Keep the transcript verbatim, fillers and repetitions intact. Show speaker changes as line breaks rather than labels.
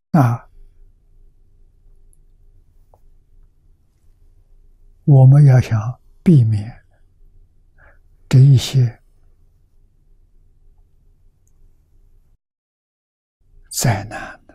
啊，我们要想避免这一些灾难，